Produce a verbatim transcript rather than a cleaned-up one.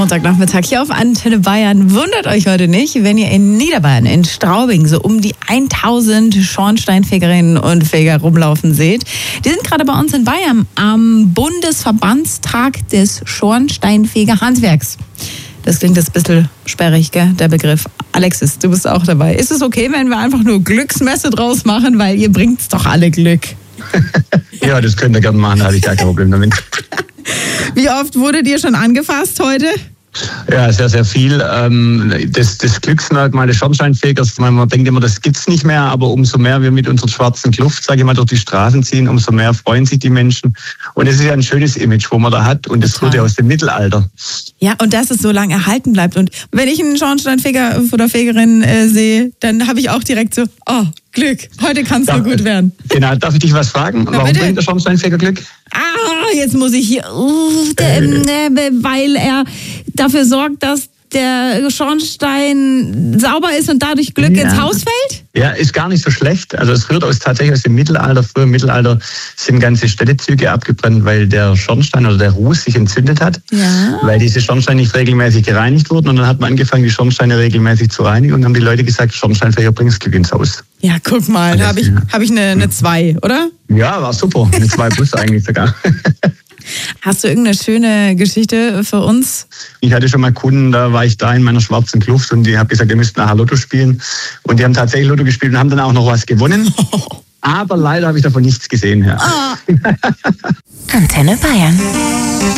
Sonntagnachmittag hier auf Antenne Bayern. Wundert euch heute nicht, wenn ihr in Niederbayern, in Straubing, so um die tausend Schornsteinfegerinnen und Feger rumlaufen seht. Die sind gerade bei uns in Bayern am Bundesverbandstag des Schornsteinfegerhandwerks. Das klingt jetzt ein bisschen sperrig, gell, der Begriff. Alexis, du bist auch dabei. Ist es okay, wenn wir einfach nur Glücksmesse draus machen, weil ihr bringt's doch alle Glück? Ja, das könnt ihr gerne machen, da habe ich gar kein Problem damit. Wie oft wurdet ihr schon angefasst heute? Ja, sehr, sehr viel. Das, das Glücksmerkmal des Schornsteinfegers, man denkt immer, das gibt's nicht mehr, aber umso mehr wir mit unserer schwarzen Kluft, sage ich mal, durch die Straßen ziehen, umso mehr freuen sich die Menschen. Und es ist ja ein schönes Image, wo man da hat, und das rührt ja aus dem Mittelalter. Ja, und dass es so lange erhalten bleibt. Und wenn ich einen Schornsteinfeger oder Fegerin äh, sehe, dann habe ich auch direkt so, oh, Glück, heute kann es nur gut werden. Genau, darf ich dich was fragen? Na, Warum bitte? bringt der Schornsteinfeger Glück? Ah, jetzt muss ich hier, uh, der, äh, weil er dafür sorgt, dass der Schornstein sauber ist und dadurch Glück ja. ins Haus fällt? Ja, ist gar nicht so schlecht. Also es rührt aus, tatsächlich aus dem Mittelalter. Früher im Mittelalter sind ganze Städtezüge abgebrannt, weil der Schornstein oder der Ruß sich entzündet hat. Ja. Weil diese Schornsteine nicht regelmäßig gereinigt wurden. Und dann hat man angefangen, die Schornsteine regelmäßig zu reinigen. Und haben die Leute gesagt, Schornsteinfeger bringt Glück ins Haus. Ja, guck mal, da habe ich, hab ich eine, eine zwei, oder? Ja, war super. Eine zwei plus eigentlich sogar. Hast du irgendeine schöne Geschichte für uns? Ich hatte schon mal Kunden, da war ich da in meiner schwarzen Kluft und die haben gesagt, ihr müsst nachher Lotto spielen. Und die haben tatsächlich Lotto gespielt und haben dann auch noch was gewonnen. Aber leider habe ich davon nichts gesehen. Ja. Oh. Antenne Bayern.